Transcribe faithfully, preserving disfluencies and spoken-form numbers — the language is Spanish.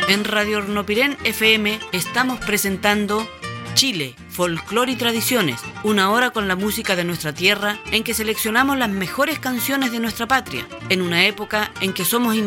En Radio Hornopirén F M estamos presentando Chile, Folclore y Tradiciones, una hora con la música de nuestra tierra en que seleccionamos las mejores canciones de nuestra patria, en una época en que somos